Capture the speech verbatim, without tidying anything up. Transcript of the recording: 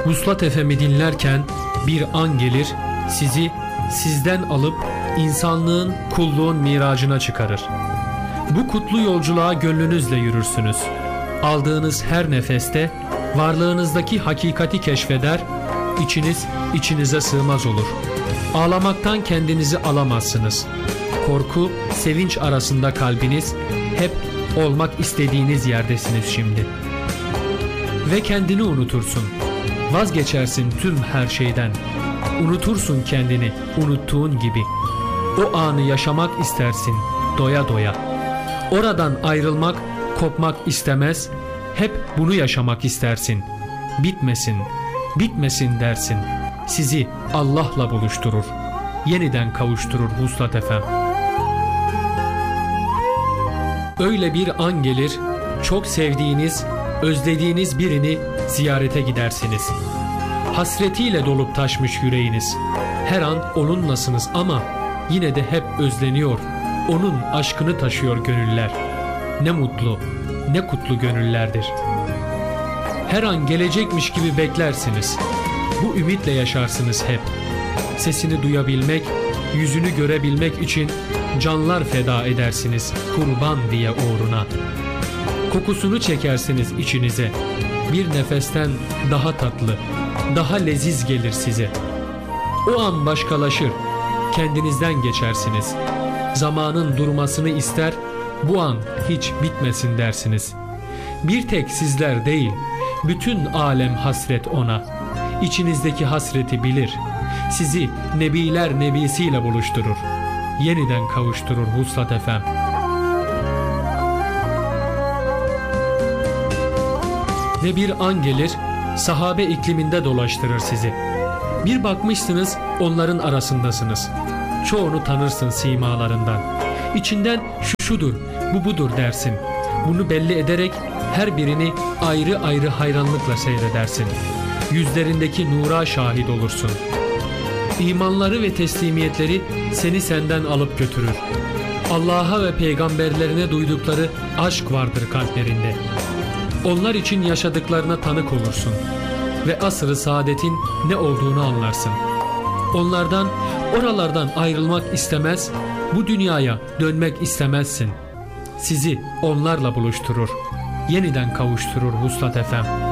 Vuslat F M'i dinlerken bir an gelir, sizi sizden alıp insanlığın, kulluğun miracına çıkarır. Bu kutlu yolculuğa gönlünüzle yürürsünüz. Aldığınız her nefeste varlığınızdaki hakikati keşfeder, içiniz içinize sığmaz olur. Ağlamaktan kendinizi alamazsınız. Korku, sevinç arasında kalbiniz, hep olmak istediğiniz yerdesiniz şimdi. Ve kendini unutursun. Vazgeçersin tüm her şeyden. Unutursun kendini unuttuğun gibi. O anı yaşamak istersin doya doya. Oradan ayrılmak, kopmak istemez. Hep bunu yaşamak istersin. Bitmesin, bitmesin dersin. Sizi Allah'la buluşturur. Yeniden kavuşturur Vuslat F M. Öyle bir an gelir, çok sevdiğiniz, özlediğiniz birini ziyarete gidersiniz. Hasretiyle dolup taşmış yüreğiniz. Her an onunlasınız ama yine de hep özleniyor. Onun aşkını taşıyor gönüller. Ne mutlu, ne kutlu gönüllerdir. Her an gelecekmiş gibi beklersiniz. Bu ümitle yaşarsınız hep. Sesini duyabilmek, yüzünü görebilmek için canlar feda edersiniz kurban diye uğruna. Kokusunu çekersiniz içinize. Bir nefesten daha tatlı, daha leziz gelir size. O an başkalaşır, kendinizden geçersiniz. Zamanın durmasını ister, bu an hiç bitmesin dersiniz. Bir tek sizler değil, bütün alem hasret ona. İçinizdeki hasreti bilir. Sizi nebiler nebisiyle buluşturur. Yeniden kavuşturur Vuslat F M. Ve bir an gelir, sahabe ikliminde dolaştırır sizi. Bir bakmışsınız, onların arasındasınız. Çoğunu tanırsın simalarından. İçinden şu şudur, bu budur dersin. Bunu belli ederek her birini ayrı ayrı hayranlıkla seyredersin. Yüzlerindeki nura şahit olursun. İmanları ve teslimiyetleri seni senden alıp götürür. Allah'a ve peygamberlerine duydukları aşk vardır kalplerinde. Onlar için yaşadıklarına tanık olursun ve asr-ı saadetin ne olduğunu anlarsın. Onlardan, oralardan ayrılmak istemez, bu dünyaya dönmek istemezsin. Sizi onlarla buluşturur, yeniden kavuşturur Vuslat F M.